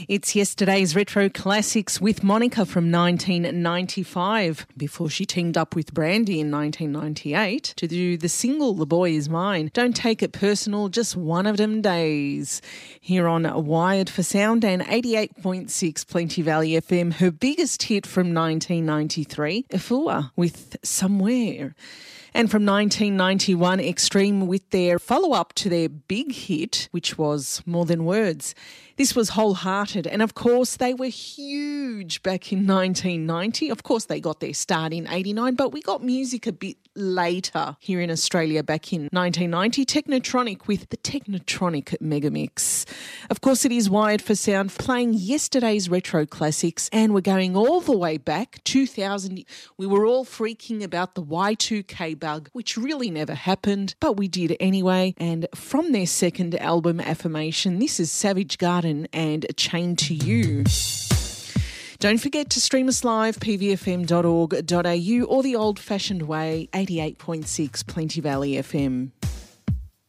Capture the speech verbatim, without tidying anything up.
It's yesterday's Retro Classics with Monica from nineteen ninety-five, before she teamed up with Brandy in nineteen ninety-eight to do the single The Boy Is Mine. Don't take it personal, just one of them days. Here on Wired for Sound and eighty-eight point six Plenty Valley F M, her biggest hit from nineteen ninety-three, Efua with Somewhere. And from nineteen ninety-one, Extreme with their follow-up to their big hit, which was More Than Words. This was Wholehearted, and of course they were huge back in nineteen ninety. Of course they got their start in eighty-nine, but we got music a bit later here in Australia back in nineteen ninety. Technotronic with the Technotronic Megamix. Of course it is Wired for Sound, playing yesterday's retro classics, and we're going all the way back, two thousand. We were all freaking about the Y two K bug, which really never happened, but we did anyway. And from their second album, Affirmation, this is Savage Garden and Chained to You. Don't forget to stream us live, p v f m dot org dot a u, or the old-fashioned way, eighty-eight point six Plenty Valley F M.